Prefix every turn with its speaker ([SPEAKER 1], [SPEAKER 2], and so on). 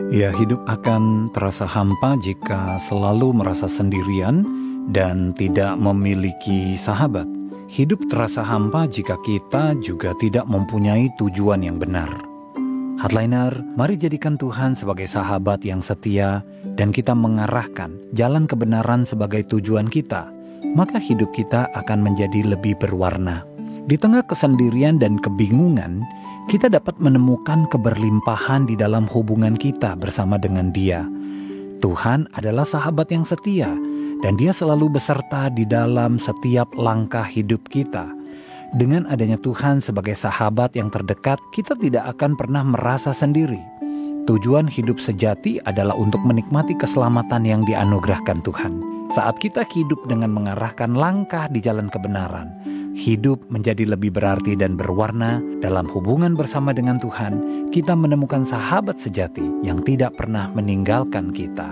[SPEAKER 1] Ya, hidup akan terasa hampa jika selalu merasa sendirian dan tidak memiliki sahabat. Hidup terasa hampa jika kita juga tidak mempunyai tujuan yang benar. Hardliner, mari jadikan Tuhan sebagai sahabat yang setia dan kita mengarahkan jalan kebenaran sebagai tujuan kita, maka hidup kita akan menjadi lebih berwarna. Di tengah kesendirian dan kebingungan, kita dapat menemukan keberlimpahan di dalam hubungan kita bersama dengan Dia. Tuhan adalah sahabat yang setia, dan Dia selalu beserta di dalam setiap langkah hidup kita. Dengan adanya Tuhan sebagai sahabat yang terdekat, kita tidak akan pernah merasa sendiri. Tujuan hidup sejati adalah untuk menikmati keselamatan yang dianugerahkan Tuhan. Saat kita hidup dengan mengarahkan langkah di jalan kebenaran, hidup menjadi lebih berarti dan berwarna. Dalam hubungan bersama dengan Tuhan, kita menemukan sahabat sejati yang tidak pernah meninggalkan kita.